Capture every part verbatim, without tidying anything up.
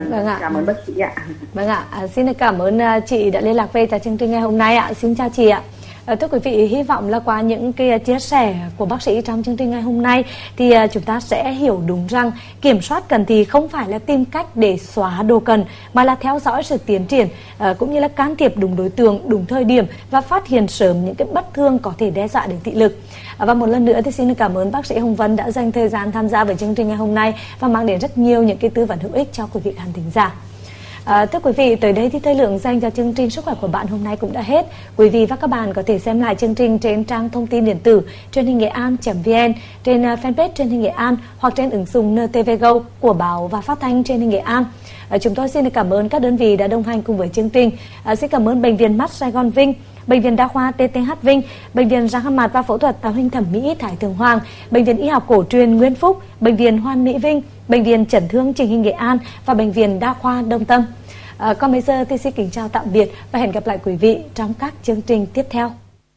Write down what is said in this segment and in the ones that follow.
Vâng ạ. Cảm ơn bác sĩ ạ. Vâng ạ, à, xin cảm ơn chị đã liên lạc về cho chương trình ngày hôm nay ạ. Xin chào chị ạ. À, thưa quý vị, hy vọng là qua những cái chia sẻ của bác sĩ trong chương trình ngày hôm nay thì uh, chúng ta sẽ hiểu đúng rằng kiểm soát cận thị không phải là tìm cách để xóa đồ cận, mà là theo dõi sự tiến triển uh, cũng như là can thiệp đúng đối tượng, đúng thời điểm và phát hiện sớm những cái bất thường có thể đe dọa đến thị lực. Uh, và một lần nữa thì xin cảm ơn bác sĩ Hồng Vân đã dành thời gian tham gia với chương trình ngày hôm nay và mang đến rất nhiều những cái tư vấn hữu ích cho quý vị khán thính giả. À, thưa quý vị, tới đây thì thời lượng dành cho chương trình Sức khỏe của bạn hôm nay cũng đã hết. Quý vị và các bạn có thể xem lại chương trình trên trang thông tin điện tử truyền hình nghệ an chấm vn, trên uh, fanpage truyền hình Nghệ An hoặc trên ứng dụng en tê vê Go của báo và phát thanh truyền hình Nghệ An. À, chúng tôi xin được cảm ơn các đơn vị đã đồng hành cùng với chương trình. À, xin cảm ơn Bệnh viện Mắt Sài Gòn Vinh, Bệnh viện Đa khoa tê tê hát Vinh, Bệnh viện răng hàm mặt và phẫu thuật tạo hình thẩm mỹ Thái Thượng Hoàng, Bệnh viện Y học cổ truyền Nguyễn Phúc, Bệnh viện Hoàn Mỹ Vinh, Bệnh viện Chấn thương Chỉnh hình Nghệ An và Bệnh viện Đa khoa Đông Tâm. À, còn bây giờ thì xin kính chào tạm biệt và hẹn gặp lại quý vị trong các chương trình tiếp theo.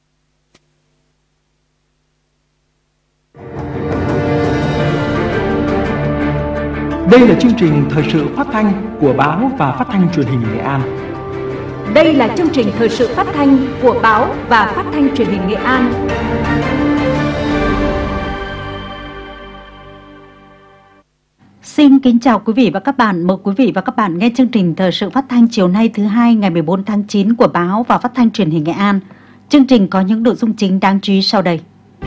Đây là chương trình thời sự phát thanh của báo và phát thanh truyền hình Nghệ An. Đây là chương trình thời sự phát thanh của báo và phát thanh truyền hình Nghệ An. Xin kính chào quý vị và các bạn. Mời quý vị và các bạn nghe chương trình thời sự phát thanh chiều nay thứ hai ngày mười bốn tháng chín của báo và phát thanh truyền hình Nghệ An. Chương trình có những nội dung chính đáng chú ý sau đây.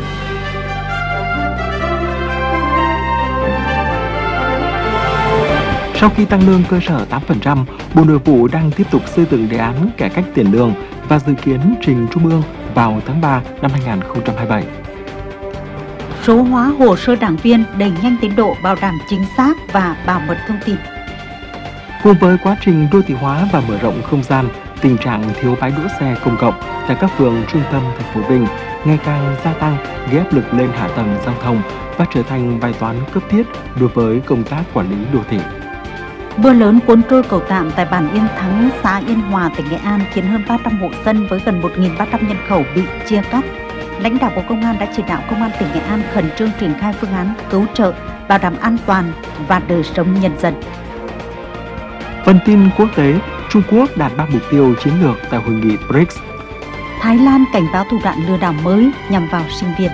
Sau khi tăng lương cơ sở tám phần trăm, Bộ Nội vụ đang tiếp tục xây dựng đề án cải cách tiền lương và dự kiến trình Trung ương vào tháng ba năm hai nghìn không trăm hai mươi bảy. Số hóa hồ sơ đảng viên đẩy nhanh tiến độ bảo đảm chính xác và bảo mật thông tin. Cùng với quá trình đô thị hóa và mở rộng không gian, tình trạng thiếu bãi đỗ xe công cộng tại các phường trung tâm thành phố Vinh ngày càng gia tăng, gây áp lực lên hạ tầng giao thông và trở thành bài toán cấp thiết đối với công tác quản lý đô thị. Mưa lớn cuốn trôi cầu tạm tại bản Yên Thắng, xã Yên Hòa, tỉnh Nghệ An khiến hơn ba trăm hộ dân với gần một nghìn ba trăm nhân khẩu bị chia cắt. Lãnh đạo Bộ Công an đã chỉ đạo Công an tỉnh Nghệ An khẩn trương triển khai phương án cứu trợ, bảo đảm an toàn và đời sống nhân dân. Phần tin quốc tế, Trung Quốc đạt ba mục tiêu chiến lược tại hội nghị bê rê i xê. Thái Lan cảnh báo thủ đoạn lừa đảo mới nhằm vào sinh viên.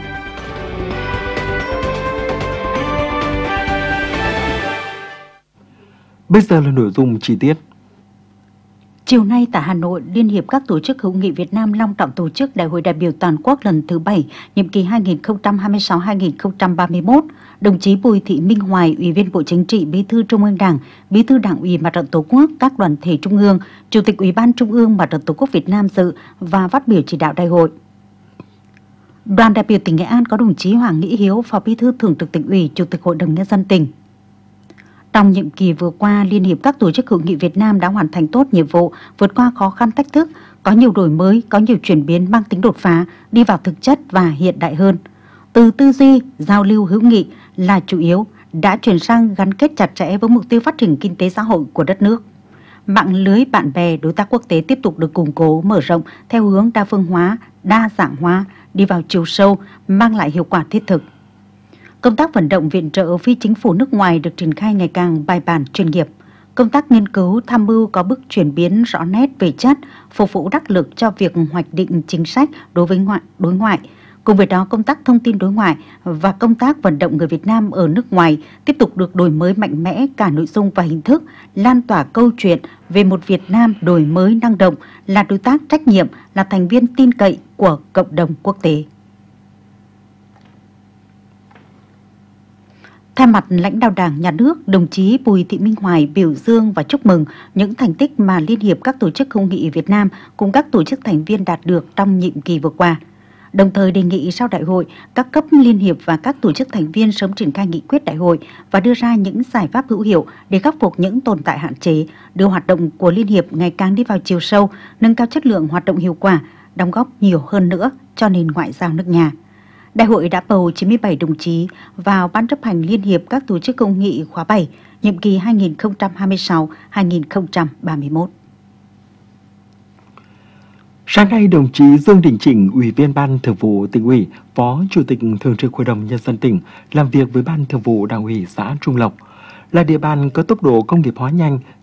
Bây giờ là nội dung chi tiết. Chiều nay tại Hà Nội, Liên hiệp các tổ chức hữu nghị Việt Nam long trọng tổ chức Đại hội đại biểu toàn quốc lần thứ bảy, nhiệm kỳ hai nghìn không trăm hai mươi sáu đến hai nghìn không trăm ba mươi mốt. Đồng chí Bùi Thị Minh Hoài, Ủy viên Bộ Chính trị, Bí thư Trung ương Đảng, Bí thư Đảng ủy Mặt trận Tổ quốc, các đoàn thể Trung ương, Chủ tịch Ủy ban Trung ương Mặt trận Tổ quốc Việt Nam dự và phát biểu chỉ đạo đại hội. Đoàn đại biểu tỉnh Nghệ An có đồng chí Hoàng Nghĩa Hiếu, Phó Bí thư Thường trực Tỉnh ủy, Chủ tịch Hội đồng Nhân dân tỉnh. Trong nhiệm kỳ vừa qua, Liên hiệp các tổ chức hữu nghị Việt Nam đã hoàn thành tốt nhiệm vụ, vượt qua khó khăn thách thức, có nhiều đổi mới, có nhiều chuyển biến mang tính đột phá, đi vào thực chất và hiện đại hơn. Từ tư duy, giao lưu hữu nghị là chủ yếu, đã chuyển sang gắn kết chặt chẽ với mục tiêu phát triển kinh tế xã hội của đất nước. Mạng lưới bạn bè, đối tác quốc tế tiếp tục được củng cố, mở rộng theo hướng đa phương hóa, đa dạng hóa, đi vào chiều sâu, mang lại hiệu quả thiết thực. Công tác vận động viện trợ phi chính phủ nước ngoài được triển khai ngày càng bài bản chuyên nghiệp. Công tác nghiên cứu tham mưu có bước chuyển biến rõ nét về chất, phục vụ đắc lực cho việc hoạch định chính sách đối với ngoại, đối ngoại. Cùng với đó, công tác thông tin đối ngoại và công tác vận động người Việt Nam ở nước ngoài tiếp tục được đổi mới mạnh mẽ cả nội dung và hình thức, lan tỏa câu chuyện về một Việt Nam đổi mới năng động, là đối tác trách nhiệm, là thành viên tin cậy của cộng đồng quốc tế. Thay mặt lãnh đạo Đảng, Nhà nước, đồng chí Bùi Thị Minh Hoài biểu dương và chúc mừng những thành tích mà Liên hiệp các tổ chức hữu nghị Việt Nam cùng các tổ chức thành viên đạt được trong nhiệm kỳ vừa qua. Đồng thời đề nghị sau đại hội, các cấp liên hiệp và các tổ chức thành viên sớm triển khai nghị quyết đại hội và đưa ra những giải pháp hữu hiệu để khắc phục những tồn tại hạn chế, đưa hoạt động của Liên hiệp ngày càng đi vào chiều sâu, nâng cao chất lượng hoạt động hiệu quả, đóng góp nhiều hơn nữa cho nền ngoại giao nước nhà. Đại hội đã bầu chín mươi bảy đồng chí vào Ban chấp hành Liên hiệp các tổ chức hữu nghị khóa bảy, nhiệm kỳ hai nghìn không trăm hai mươi sáu đến hai nghìn không trăm ba mươi mốt. Sáng nay, đồng chí Dương Đình Chỉnh, Ủy viên Ban Thường vụ Tỉnh ủy, Phó Chủ tịch Thường trực Hội đồng Nhân dân tỉnh, làm việc với Ban Thường vụ Đảng ủy xã Trung Lộc. là địa bàn có tốc độ công nghiệp hóa nhanh,